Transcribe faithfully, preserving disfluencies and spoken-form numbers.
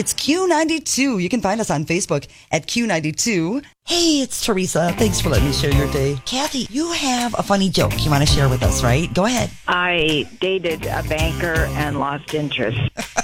It's Q ninety-two. You can find us on Facebook at Q ninety-two. Hey, it's Teresa. Thanks for letting me share your day. Kathy, you have a funny joke you want to share with us, right? Go ahead. I dated a banker and lost interest.